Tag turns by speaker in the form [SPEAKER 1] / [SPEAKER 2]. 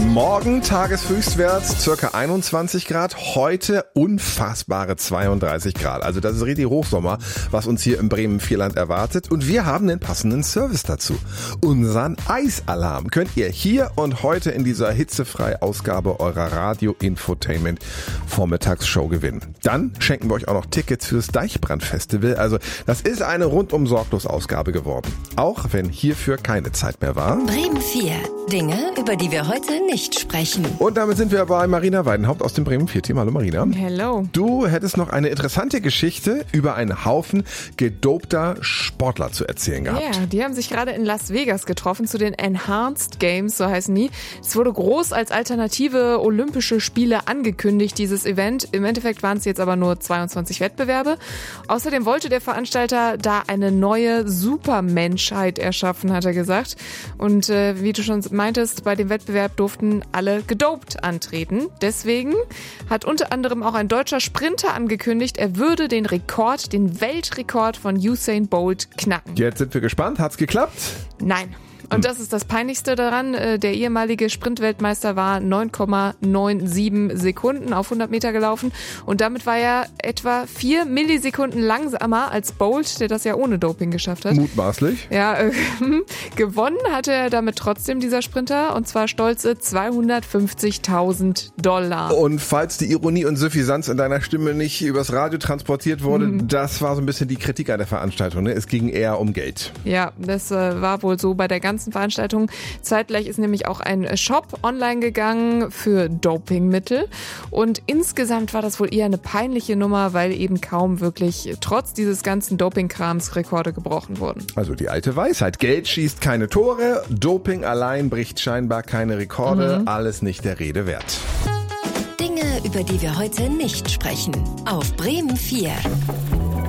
[SPEAKER 1] Morgen Tageshöchstwert circa 21 Grad, heute unfassbare 32 Grad. Also das ist richtig Hochsommer, was uns hier im Bremen-Vierland erwartet. Und wir haben den passenden Service dazu. Unseren Eisalarm könnt ihr hier und heute in dieser hitzefreie Ausgabe eurer Radio-Infotainment-Vormittagsshow gewinnen. Dann schenken wir euch auch noch Tickets fürs Deichbrand-Festival. Also das ist eine rundum sorglos Ausgabe geworden. Auch wenn hierfür keine Zeit mehr war.
[SPEAKER 2] Bremen 4. Dinge, über die wir heute nicht sprechen.
[SPEAKER 1] Und damit sind wir bei Marina Weidenhaupt aus dem Bremen 4-Team. Hallo Marina.
[SPEAKER 3] Hello.
[SPEAKER 1] Du hättest noch eine interessante Geschichte über einen Haufen gedopter Sportler zu erzählen gehabt.
[SPEAKER 3] Ja, die haben sich gerade in Las Vegas getroffen zu den Enhanced Games, so heißen die. Es wurde groß als alternative Olympische Spiele angekündigt, dieses Event. Im Endeffekt waren es jetzt aber nur 22 Wettbewerbe. Außerdem wollte der Veranstalter da eine neue Supermenschheit erschaffen, hat er gesagt. Und wie du schon meintest, bei dem Wettbewerb durften alle gedopt antreten. Deswegen hat unter anderem auch ein deutscher Sprinter angekündigt, er würde den Weltrekord von Usain Bolt knacken.
[SPEAKER 1] Jetzt sind wir gespannt. Hat's geklappt?
[SPEAKER 3] Nein. Und das ist das Peinlichste daran. Der ehemalige Sprintweltmeister war 9,97 Sekunden auf 100 Meter gelaufen. Und damit war er etwa 4 Millisekunden langsamer als Bolt, der das ja ohne Doping geschafft hat.
[SPEAKER 1] Mutmaßlich.
[SPEAKER 3] Ja, gewonnen hatte er damit trotzdem, dieser Sprinter. Und zwar stolze $250.000.
[SPEAKER 1] Und falls die Ironie und Suffisanz in deiner Stimme nicht übers Radio transportiert wurde, das war so ein bisschen die Kritik an der Veranstaltung. Ne? Es ging eher um Geld.
[SPEAKER 3] Ja, das war wohl so bei der ganzen Veranstaltung. Zeitgleich ist nämlich auch ein Shop online gegangen für Dopingmittel und insgesamt war das wohl eher eine peinliche Nummer, weil eben kaum wirklich trotz dieses ganzen Dopingkrams Rekorde gebrochen wurden.
[SPEAKER 1] Also die alte Weisheit, Geld schießt keine Tore, Doping allein bricht scheinbar keine Rekorde, alles nicht der Rede wert.
[SPEAKER 2] Dinge, über die wir heute nicht sprechen. Auf Bremen 4.